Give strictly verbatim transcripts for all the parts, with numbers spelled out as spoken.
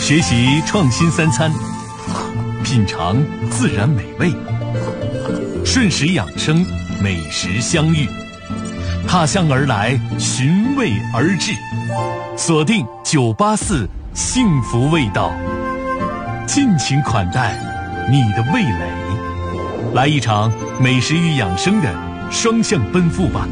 学习创新三餐，品尝自然美味，顺时养生，美食相遇，踏香而来，寻味而至，锁定九八四幸福味道，尽情款待你的味蕾，来一场美食与养生的双向奔赴吧。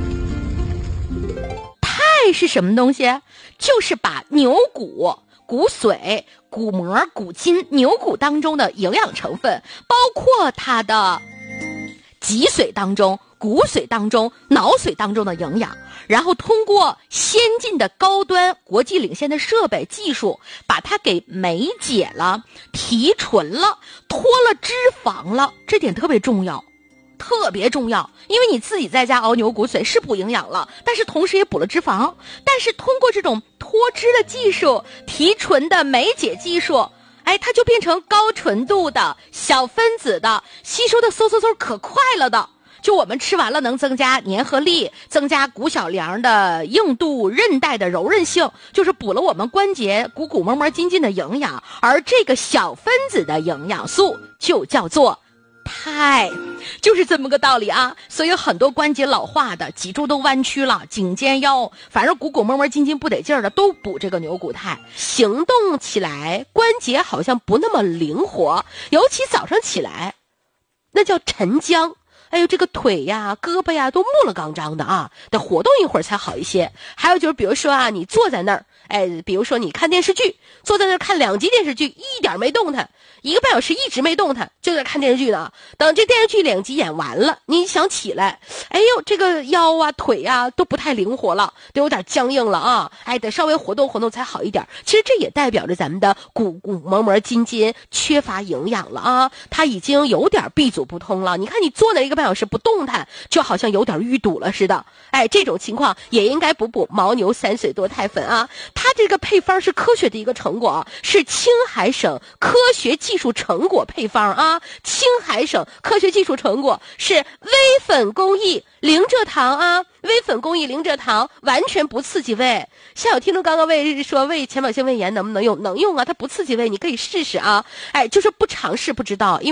肽是什么东西？就是把牛骨、骨髓、骨膜、骨筋、牛骨当中的营养成分，包括它的脊髓当中、骨髓当中、脑髓当中的营养，然后通过先进的高端国际领先的设备技术，把它给酶解了、提纯了、脱了脂肪了，这点特别重要。特别重要，因为你自己在家熬牛骨髓是补营养了，但是同时也补了脂肪。但是通过这种脱脂的技术、提纯的酶解技术，哎，它就变成高纯度的小分子的，吸收的嗖嗖嗖可快了的。就我们吃完了能增加粘合力，增加骨小梁的硬度，韧带的柔韧性，就是补了我们关节骨骨膜膜筋筋的营养。而这个小分子的营养素就叫做肽，就是这么个道理啊。所以很多关节老化的、脊柱都弯曲了、颈肩腰，反正骨骨膜膜筋筋不得劲儿的，都补这个牛骨肽。行动起来关节好像不那么灵活，尤其早上起来那叫晨僵，哎呦，这个腿呀、胳膊呀都木了刚张的啊，得活动一会儿才好一些。还有就是比如说啊，你坐在那儿，哎，比如说你看电视剧，坐在那儿看两集电视剧，一点没动弹，一个半小时一直没动弹，就在看电视剧呢。等这电视剧两集演完了，你想起来，哎呦，这个腰啊腿啊都不太灵活了，都有点僵硬了啊，哎，得稍微活动活动才好一点。其实这也代表着咱们的骨骨膜膜筋筋缺乏营养了啊，它已经有点闭阻不通了。你看你坐那一个半小时不动弹，就好像有点淤堵了似的。哎，这种情况也应该补补牦牛三水多肽粉啊。它这个配方是科学的一个成果，是青海省科学技术成果配方啊。青海省科学技术成果是微粉工艺零蔗糖啊，微粉工艺零蔗糖，完全不刺激胃。像有听众刚刚问说胃前列腺胃炎能不能用，能用啊，它不刺激胃，你可以试试啊。哎，就是不尝试不知道。因为